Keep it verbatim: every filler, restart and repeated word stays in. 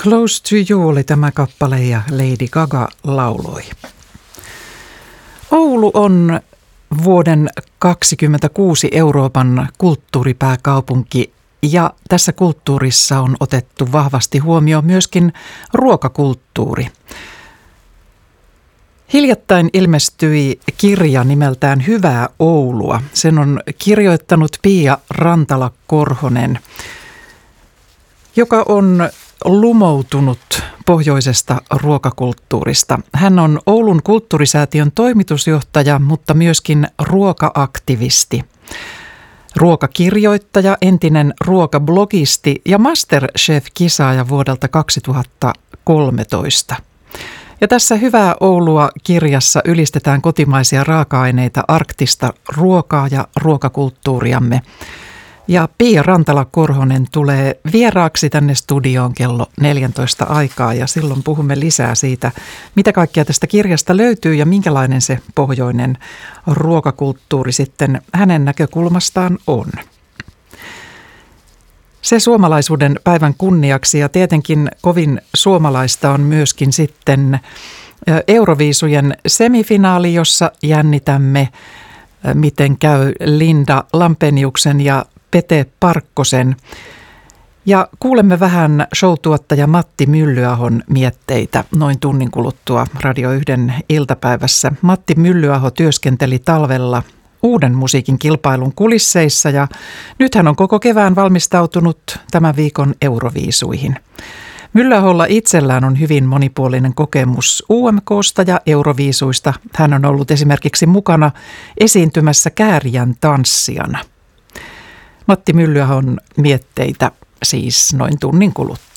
Close to You oli tämä kappale ja Lady Gaga lauloi. Oulu on vuoden kaksikymmentäkuusi Euroopan kulttuuripääkaupunki ja tässä kulttuurissa on otettu vahvasti huomioon myöskin ruokakulttuuri. Hiljattain ilmestyi kirja nimeltään Hyvää Oulua. Sen on kirjoittanut Pia Rantala-Korhonen, joka on lumoutunut pohjoisesta ruokakulttuurista. Hän on Oulun kulttuurisäätiön toimitusjohtaja, mutta myöskin ruoka-aktivisti, ruokakirjoittaja, entinen ruokablogisti ja MasterChef-kisaaja vuodelta kaksituhattakolmetoista. Ja tässä Hyvää Oulua -kirjassa ylistetään kotimaisia raaka-aineita, arktista ruokaa ja ruokakulttuuriamme. Ja Pia Rantala-Korhonen tulee vieraaksi tänne studioon kello neljätoista aikaa ja silloin puhumme lisää siitä, mitä kaikkea tästä kirjasta löytyy ja minkälainen se pohjoinen ruokakulttuuri sitten hänen näkökulmastaan on. Se suomalaisuuden päivän kunniaksi ja tietenkin kovin suomalaista on myöskin sitten Euroviisujen semifinaali, jossa jännitämme, miten käy Linda Lampeniuksen ja Pete Parkkosen. Ja kuulemme vähän showtuottaja Matti Myllyahon mietteitä noin tunnin kuluttua Radio yhden iltapäivässä. Matti Myllyaho työskenteli talvella uuden musiikin kilpailun kulisseissa ja nyt hän on koko kevään valmistautunut tämän viikon Euroviisuihin. Myllyaholla itsellään on hyvin monipuolinen kokemus U M K:sta ja Euroviisuista. Hän on ollut esimerkiksi mukana esiintymässä Käärijän tanssijana. Matti Myllyahon mietteitä siis noin tunnin kuluttua.